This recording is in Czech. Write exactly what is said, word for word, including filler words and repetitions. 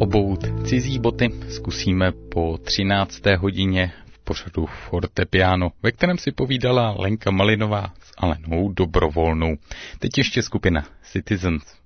Obout cizí boty zkusíme po třinácté hodině v pořadu Fortepiano, ve kterém si povídala Lenka Malinová s Alenou Dobrovolnou. Teď ještě skupina Citizens.